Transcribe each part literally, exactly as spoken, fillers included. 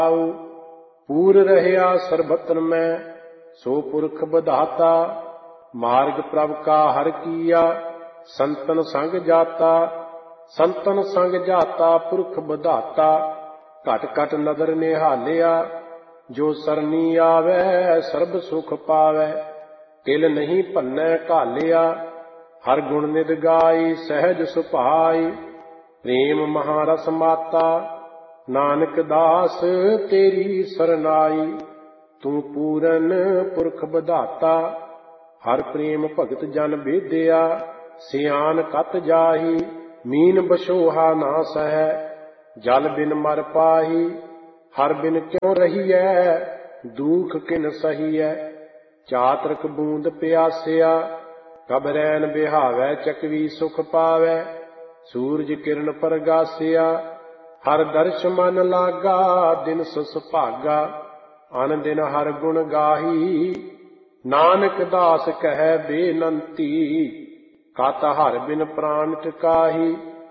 पूर रहया सर्बतन में सो पुरख बधाता। मार्ग प्रभ का हर किया संतन संग जाता। संतन संग जाता पुरख बधाता। घट घट नदर निहालिया जो सरनी आवे सर्ब सुख पावे। तिल नहीं भन्नै घालिया हर गुण निद गाई सहज सुभाई। प्रेम महारस माता नानक दास तेरी सरनाई। तू पूरन पुरख बधाता हर प्रेम भगत जन भेदिया। सियान कत जाही मीन बशोहा ना सह। जल बिन मर पाही हर बिन क्यों रहीऐ दुख किन सहीऐ। चातरक बूंद प्यासिया कब रैन बिहावै चकवी सुख पावै। सूरज किरण परगासिया हर दर्श मन लागा दिन सुस भागा। अन दिन हर गुण गाही नानक दास कह बेनंती। कत हर बिन प्राण टिकाही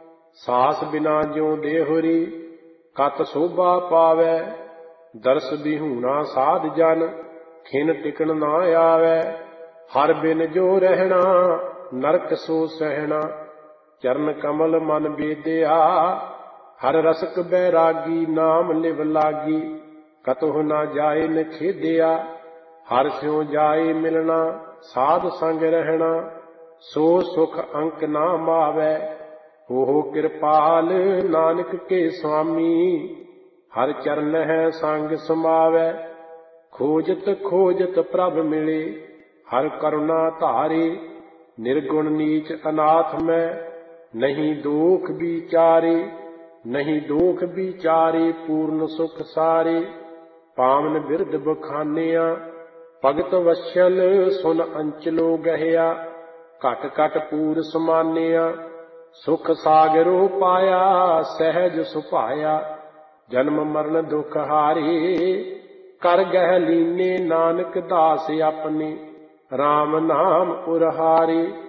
सास बिना ज्यों देहुरी। कत शोभा पावै दर्श बिहूना साध जन खिन टिकन ना आवै। हर बिन जो रहना नरक सो सहना। चरण कमल मन बेदिया हर रसक बैरागी। नाम लिव लागी कतहु ना जाए निखेदिया। हर स्यों जाए मिलना साध संग रहना। सो सुख अंक ना मावै हो कृपाल नानक के स्वामी। हर चरण है संग समावै खोजत खोजत प्रभ मिले। हर करुणा धारे निर्गुण नीच अनाथ में नहीं दोख बिचारे। नहीं दोख बिचारे पूर्ण सुख सारे। पावन बिरद बखानिया भगत वत्सल सुन अंचलो गहया। घट घट पूर समानिया सुख सागरो पाया सहज सुभाया। जन्म मरण दुख हारे कर गह लीने नानक दास अपने। राम नाम उरहारे